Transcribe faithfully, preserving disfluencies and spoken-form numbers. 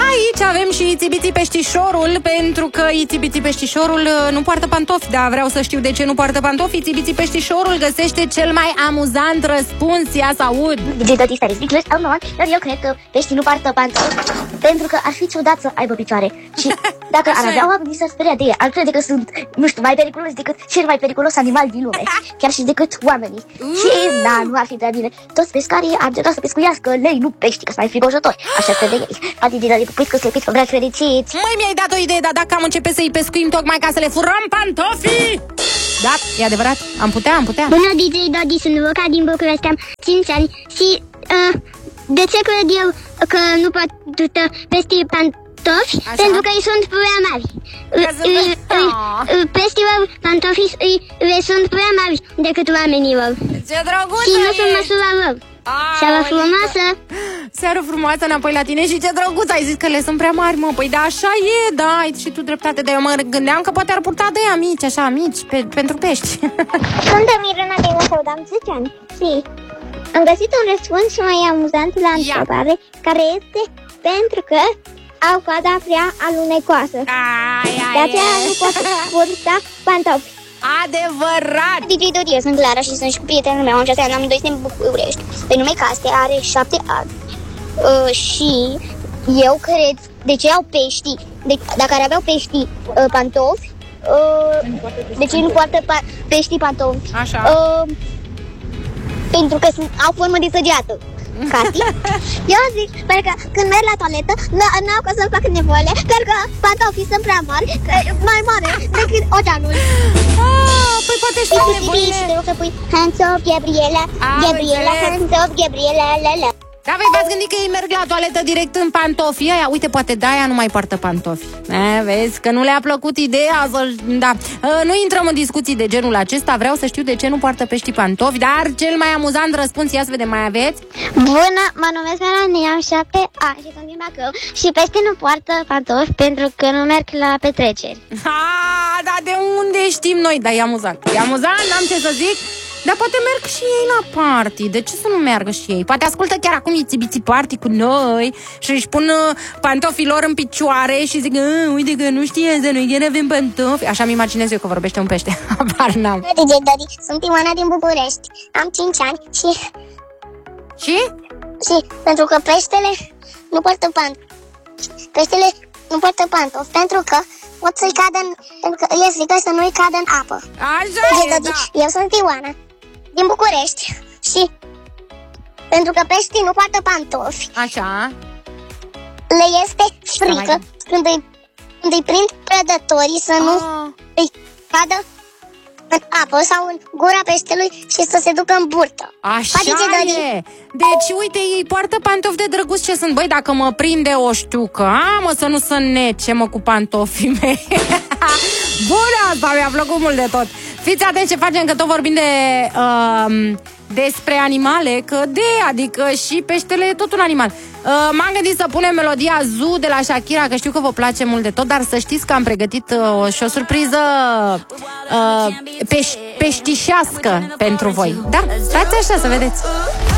Aici avem și Itibiții Peștișorul, pentru că Itibiții Peștișorul nu poartă pantofi. Dar vreau să știu de ce nu poartă pantofi. Itibiții Peștișorul găsește cel mai amuzant răspuns. Ia să aud. D J Dati stare ziclăs, am nouă, dar eu cred că peștii nu poartă pantofi pentru că ar fi ciudat să aibă picioare. Și dacă ar avea oamenii s-ar speria de ei, ar crede că sunt, nu știu, mai periculos decât cel mai periculos animal din lume. Chiar și decât oamenii. Și da, nu ar fi prea bine. Toți pescarii ar trebui să pescuiască lei, nu pești, că sunt mai fricoșători. Așa crede ei. Adi de de pescă, să pescă, vrea fericiți. Măi, mi-ai dat o idee, dar dacă am începe să-i pescuim tocmai ca să le furăm pantofii. Da, e adevărat, am putea, am putea. Bună, D J Dodi, sunt Luca din București, am cinci ani și uh, de ce cred eu că nu pot pesti pantofi? Așa? Pentru că ei sunt prea mari. Peștilor pantofii îi sunt prea mari decât oamenilor. Ce drăguță și nu e. sunt măsura lor. Seară frumoasă! Seară frumoasă înapoi la tine și ce drăguț, ai zis că le sunt prea mari, mă. Păi da, așa e, da, ai și tu dreptate. Dar eu mă gândeam că poate ar purta de ea mici, așa, mici, pe, pentru pești. Sunt Miruna din Lăsău, am zece ani și am găsit un răspuns mai amuzant la întrebare, care este pentru că au coada prea alunecoasă. Ai, ai, de aceea nu pot purta pantofi. Adevărat! D J Dodi, eu sunt Lara și sunt și prietenul meu, am șase ani, amândoi suntem București. Pe nume Caste, are șapte ani. Uh, și eu cred, de ce au peștii, de, dacă ar avea peștii uh, pantofi, uh, de ce nu poartă pa peștii pantofi? Așa. Uh, pentru că sunt, au formă de săgeată. Cati? Eu zic, pentru că când merg la toaletă, n-au ca să-mi fac nevoile, pentru că pantofii sunt prea mari, mai mare decât oceanul. Ah, păi poate știu nevoile. Și te rog să pui hands off, Gabriela, Gabriela, hands off, Gabriela, la la. Da, voi v-ați gândit că ei merg la toaletă direct în pantofi aia? Uite, poate de-aia nu mai poartă pantofi. E, vezi că nu le-a plăcut ideea să... Da. Nu intrăm în discuții de genul acesta. Vreau să știu de ce nu poartă peștii pantofi. Dar cel mai amuzant răspuns, ia să vedem, mai aveți? Bună, mă numesc Melania, am șapte ani și sunt din Bacău. Și peștii nu poartă pantofi pentru că nu merg la petreceri. Ha, dar de unde știm noi? Dar e amuzant. E amuzant, n-am ce să zic. Dar poate merg și ei la party. De ce să nu meargă și ei? Poate ascultă chiar acum Itibiții Party cu noi și își pun pantofii lor în picioare și zic, uite că nu știe să noi chiar avem pantofi. Așa-mi imaginez eu că vorbește un pește. Apar n-am. D J Dodi, sunt Ioana din București. Am cinci ani și... Și? Și pentru că peștele nu poartă pantofi. Peștele nu poartă pantofi pentru că pot să-i cadă în... pentru că e frică să nu-i cadă în apă. Așa e, e, da. Eu sunt Ioana din București și pentru că peștii nu poartă pantofi, așa, le este frică când îi, când îi prind prădătorii să nu oh. îi cadă în apă sau în gura peștelui și să se ducă în burtă. Așa e. Deci, uite, ei poartă pantofi de drăguț ce sunt. Băi, dacă mă prinde o știucă, a, mă, să nu se nece, mă, cu pantofii mei. Bună, asta mi-a plăcut mult de tot. Fiți atenți ce facem, că tot vorbim de uh, despre animale, că de, adică și peștele e tot un animal. uh, M-am gândit să punem melodia Zoo de la Shakira, că știu că vă place mult de tot, dar să știți că am pregătit uh, și o surpriză uh, peș- peștișească pentru voi. Da, stați așa să vedeți.